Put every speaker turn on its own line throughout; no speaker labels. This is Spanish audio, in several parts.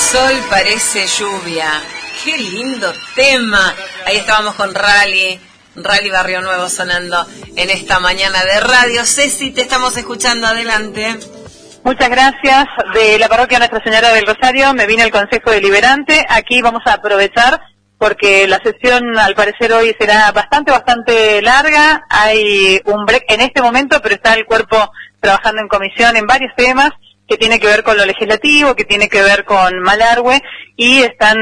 sol parece lluvia. Qué lindo tema. Ahí estábamos con Rally Barrio Nuevo sonando en esta mañana de radio. Ceci, te estamos escuchando, adelante.
Muchas gracias. De la parroquia Nuestra Señora del Rosario me vine al Consejo Deliberante. Aquí vamos a aprovechar porque la sesión al parecer hoy será bastante larga. Hay un break en este momento, pero está el cuerpo trabajando en comisión en varios temas que tiene que ver con lo legislativo, que tiene que ver con Malargüe, y están,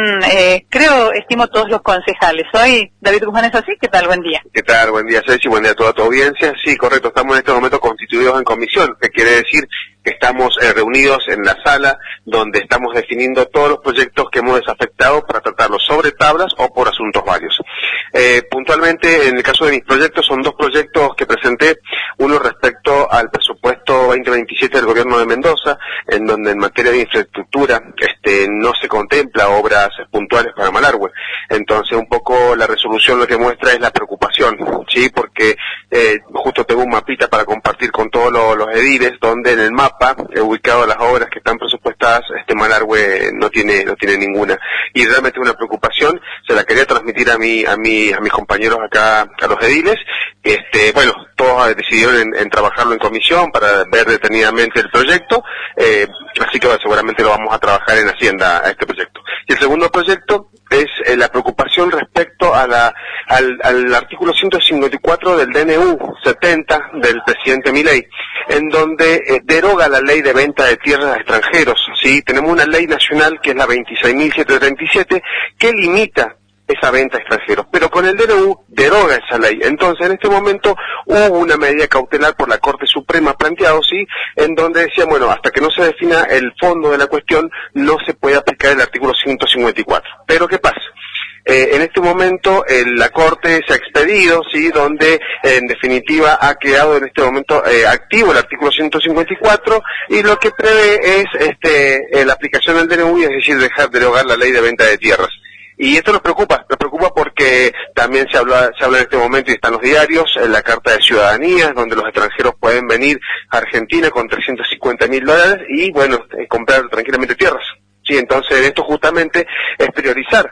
estimo todos los concejales. Hoy, David Guzmán, ¿es así? ¿Qué tal? Buen día.
¿Qué tal? Buen día, Ceci, buen día a toda tu audiencia. Sí, correcto, estamos en este momento constituidos en comisión, que quiere decir que estamos reunidos en la sala donde estamos definiendo todos los proyectos que hemos desafectado para tratarlos sobre tablas o por asuntos varios. Puntualmente, en el caso de mis proyectos, son dos proyectos que presenté, uno respecto al presupuesto 2027 del gobierno de Mendoza, en donde en materia de infraestructura no se contempla obras puntuales para Malargüe. Entonces, un poco la resolución lo que muestra es la preocupación, ¿sí? Porque justo tengo un mapita para compartir con todos los ediles, donde en el mapa he ubicado las obras que están presupuestadas, Malargüe no tiene ninguna. Y realmente una preocupación, se la quería transmitir a mis compañeros acá, a los ediles. Bueno, todos decidieron en trabajarlo en comisión para ver detenidamente el proyecto, así que seguramente lo vamos a trabajar en Hacienda a este proyecto. Y el segundo proyecto es la preocupación respecto a al artículo 154 del DNU 70 del presidente Milei, en donde deroga la ley de venta de tierras a extranjeros, ¿sí? Tenemos una ley nacional que es la 26.737 que limita esa venta a extranjeros, pero con el DNU deroga esa ley. Entonces, en este momento hubo una medida cautelar por la Corte Suprema planteado, ¿sí?, en donde decía, bueno, hasta que no se defina el fondo de la cuestión, no se puede aplicar el artículo 154. Pero, ¿qué pasa? En este momento la Corte se ha expedido, ¿sí?, donde en definitiva ha quedado en este momento activo el artículo 154, y lo que prevé es la aplicación del DNU, es decir, dejar derogar la ley de venta de tierras. Y esto nos preocupa porque también se habla en este momento, y están los diarios, en la Carta de Ciudadanía, donde los extranjeros pueden venir a Argentina con $350.000 y, bueno, comprar tranquilamente tierras. Sí, entonces esto justamente es priorizar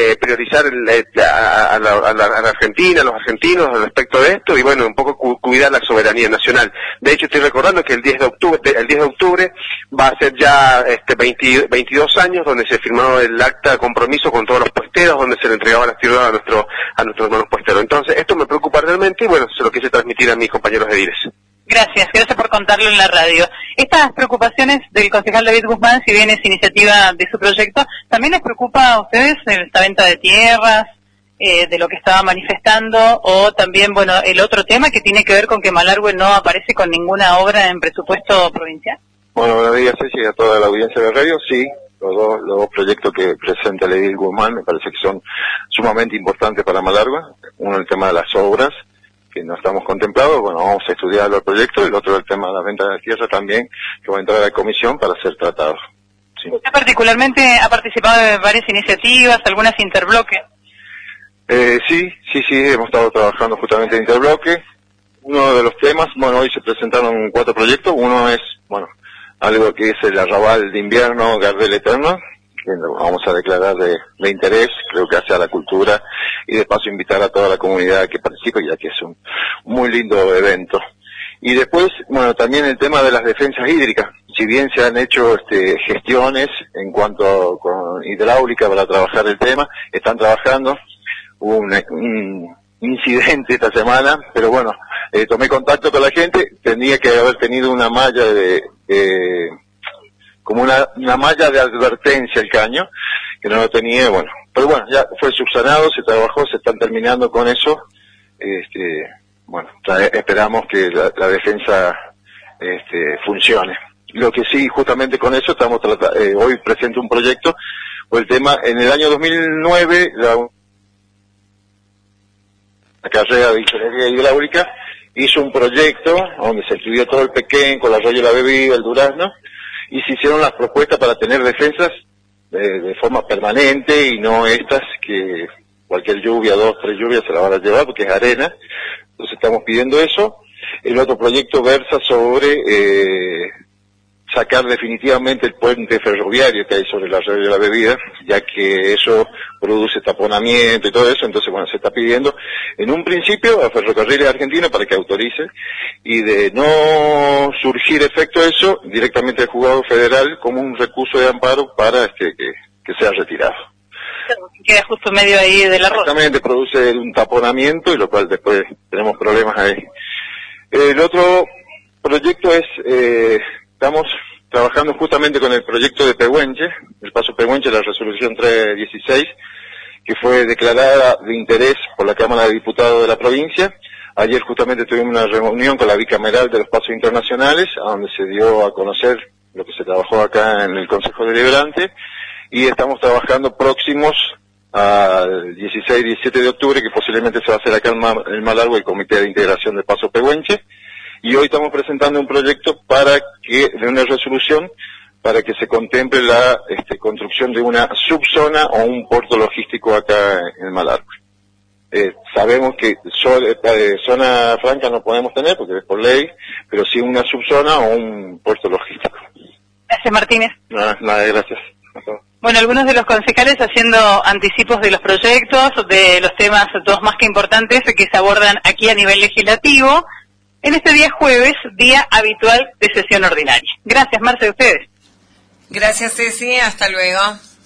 a la Argentina, a los argentinos respecto de esto, y bueno, un poco cuidar la soberanía nacional. De hecho, estoy recordando que el 10 de octubre va a ser ya 22 años donde se firmó el acta de compromiso con todos los puesteros, donde se le entregaba las tierras a nuestros hermanos puesteros. Entonces, esto me preocupa realmente, y bueno, se lo quise transmitir a mis compañeros ediles.
Gracias por contarlo en la radio. Estas preocupaciones del concejal David Guzmán, si bien es iniciativa de su proyecto, ¿también les preocupa a ustedes esta venta de tierras, de lo que estaba manifestando, o también, bueno, el otro tema que tiene que ver con que Malargüe no aparece con ninguna obra en presupuesto provincial?
Bueno, buenos días, Ceci, a toda la audiencia de radio. Sí, los dos proyectos que presenta David Guzmán me parece que son sumamente importantes para Malargüe. Uno, el tema de las obras, que no estamos contemplados, bueno, vamos a estudiar el proyecto, y el otro, el tema de la venta de tierra también, que va a entrar a la comisión para ser tratado. Sí.
¿Usted particularmente ha participado de varias iniciativas, algunas interbloque?
Sí, hemos estado trabajando justamente en interbloque. Uno de los temas, bueno, hoy se presentaron 4 proyectos. Uno es, bueno, algo que es el arrabal de invierno Gardel Eterno, que vamos a declarar de interés, creo que hacia la cultura, y de paso invitar a toda la comunidad que participe, ya que es un muy lindo evento. Y después, bueno, también el tema de las defensas hídricas. Si bien se han hecho gestiones en cuanto con hidráulica para trabajar el tema, están trabajando. Hubo un incidente esta semana, pero bueno, tomé contacto con la gente, tenía que haber tenido una malla como una malla de advertencia el caño, que no lo tenía, bueno, pero bueno, ya fue subsanado, se trabajó, se están terminando con eso. Bueno, esperamos que la defensa funcione. Lo que sí, justamente con eso estamos hoy presento un proyecto, o el tema, en el año 2009, la carrera de ingeniería hidráulica hizo un proyecto donde se estudió todo el Pequén, con el arroyo de la Bebida, el Durazno, y se hicieron las propuestas para tener defensas de forma permanente, y no estas que cualquier lluvia, 2, 3 lluvias se la van a llevar porque es arena. Entonces estamos pidiendo eso. El otro proyecto versa sobre sacar definitivamente el puente ferroviario que hay sobre la red de la bebida, ya que eso produce taponamiento y todo eso. Entonces, bueno, se está pidiendo en un principio a Ferrocarriles Argentinos para que autorice, y de no surgir efecto eso, directamente al juzgado federal como un recurso de amparo para que sea retirado.
Queda justo medio ahí de la ruta.
Exactamente, produce un taponamiento, y lo cual después tenemos problemas ahí. El otro proyecto es, estamos trabajando justamente con el proyecto de Pehuenche, el paso Pehuenche, la resolución 316, que fue declarada de interés por la Cámara de Diputados de la provincia. Ayer justamente tuvimos una reunión con la bicameral de los pasos internacionales, a donde se dio a conocer lo que se trabajó acá en el Consejo Deliberante, y estamos trabajando próximos al 16 y 17 de octubre, que posiblemente se va a hacer acá en Malargüe, el Comité de Integración de Paso Pehuenche. Y hoy estamos presentando un proyecto de una resolución para que se contemple la construcción de una subzona o un puerto logístico acá en Malargüe. Sabemos que zona franca no podemos tener porque es por ley, pero sí una subzona o un puerto logístico.
Gracias, Martínez.
Nada, gracias.
Bueno, algunos de los concejales haciendo anticipos de los proyectos, de los temas todos más que importantes que se abordan aquí a nivel legislativo, en este día jueves, día habitual de sesión ordinaria. Gracias, Marce, a ustedes.
Gracias, Ceci, hasta luego.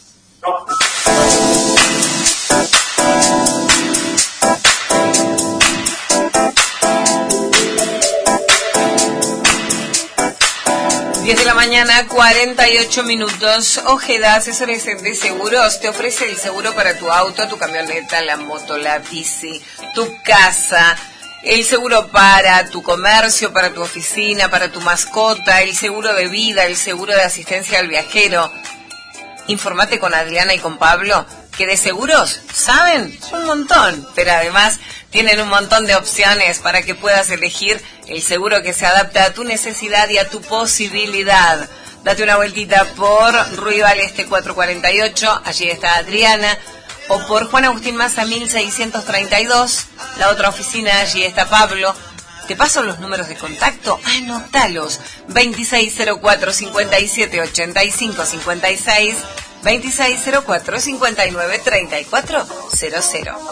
De la mañana, 48 minutos. Ojeda, asesores de seguros, te ofrece el seguro para tu auto, tu camioneta, la moto, la bici, tu casa, el seguro para tu comercio, para tu oficina, para tu mascota, el seguro de vida, el seguro de asistencia al viajero. Informate con Adriana y con Pablo, que de seguros saben un montón, pero además tienen un montón de opciones para que puedas elegir el seguro que se adapta a tu necesidad y a tu posibilidad. Date una vueltita por Ruibal 448, allí está Adriana, o por Juan Agustín Maza 1632, la otra oficina, allí está Pablo. Te paso los números de contacto, anotalos: 2604-5785-56, 2604-593400.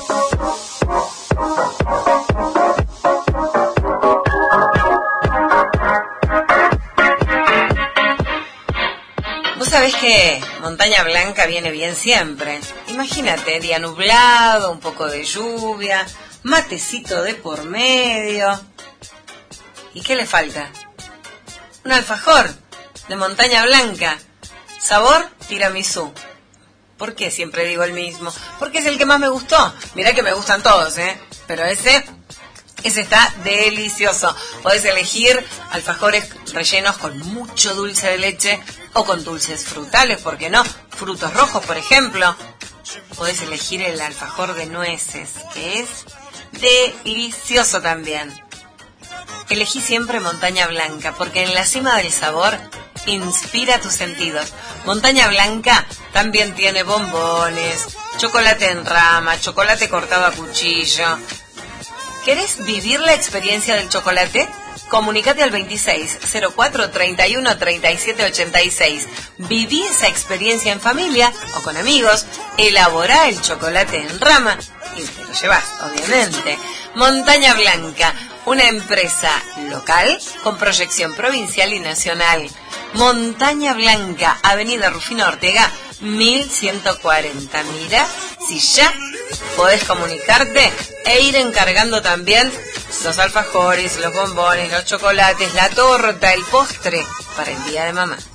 Vos sabés que Montaña Blanca viene bien siempre. Imagínate, día nublado, un poco de lluvia, matecito de por medio. ¿Y qué le falta? Un alfajor de Montaña Blanca. Sabor tiramisú. ¿Por qué siempre digo el mismo? Porque es el que más me gustó. Mirá que me gustan todos, pero ese está delicioso. Podés elegir alfajores rellenos con mucho dulce de leche o con dulces frutales, ¿por qué no? Frutos rojos, por ejemplo. Podés elegir el alfajor de nueces, que es delicioso también. Elegí siempre Montaña Blanca, porque en la cima del sabor inspira tus sentidos. Montaña Blanca también tiene bombones, chocolate en rama, chocolate cortado a cuchillo. ¿Querés vivir la experiencia del chocolate? Comunícate al 2604-313786. Viví esa experiencia en familia o con amigos. Elaborá el chocolate en rama y te lo llevas, obviamente. Montaña Blanca, una empresa local con proyección provincial y nacional. Montaña Blanca, Avenida Rufino Ortega, 1140. Mira, si ya podés comunicarte e ir encargando también los alfajores, los bombones, los chocolates, la torta, el postre para el día de mamá.